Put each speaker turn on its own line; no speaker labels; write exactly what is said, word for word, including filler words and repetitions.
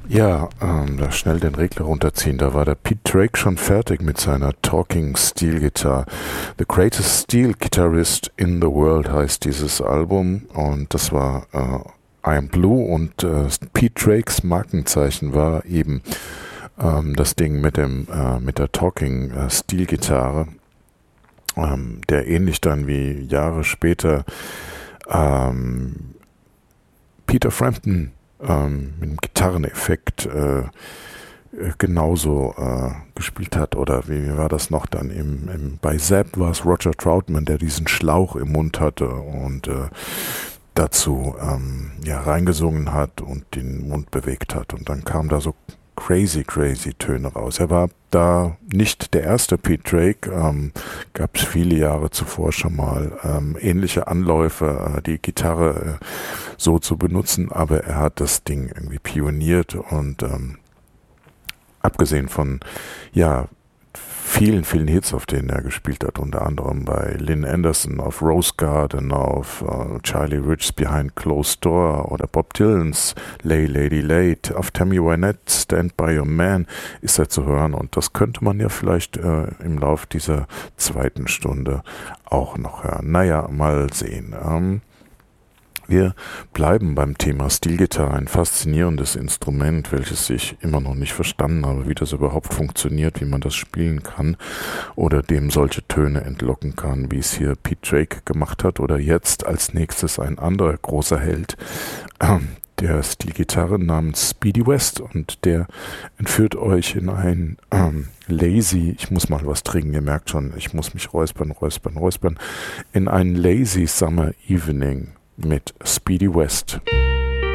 Ja, ähm, da schnell den Regler runterziehen. Da war der Pete Drake schon fertig mit seiner Talking Steel Guitar. The Greatest Steel Guitarist in the World heißt dieses Album, und das war äh, I Am Blue, und äh, Pete Drakes Markenzeichen war eben ähm, das Ding mit dem äh, mit der Talking äh, Steel Gitarre, ähm, der ähnlich dann wie Jahre später ähm, Peter Frampton Ähm, mit einem Gitarreneffekt äh, genauso äh, gespielt hat. Oder wie, wie war das noch dann? Im, im, bei Zapp war es Roger Troutman, der diesen Schlauch im Mund hatte und äh, dazu ähm, ja, reingesungen hat und den Mund bewegt hat. Und dann kam da so crazy, crazy Töne raus. Er war da nicht der erste Pete Drake, ähm, gab es viele Jahre zuvor schon mal ähm, ähnliche Anläufe, äh, die Gitarre äh, so zu benutzen, aber er hat das Ding irgendwie pioniert, und ähm, abgesehen von, ja, vielen, vielen Hits, auf denen er gespielt hat, unter anderem bei Lynn Anderson auf Rose Garden, auf uh, Charlie Rich's Behind Closed Door oder Bob Dylan's Lay Lady Late, auf Tammy Wynette Stand By Your Man ist er zu hören, und das könnte man ja vielleicht äh, im Lauf dieser zweiten Stunde auch noch hören. Naja, mal sehen. Ähm, Wir bleiben beim Thema Steelgitarre, ein faszinierendes Instrument, welches ich immer noch nicht verstanden habe, wie das überhaupt funktioniert, wie man das spielen kann oder dem solche Töne entlocken kann, wie es hier Pete Drake gemacht hat, oder jetzt als nächstes ein anderer großer Held äh, der Steelgitarre namens Speedy West, und der entführt euch in ein ähm, lazy, ich muss mal was trinken, ihr merkt schon, ich muss mich räuspern, räuspern, räuspern, in ein lazy Summer Evening mit Speedy West.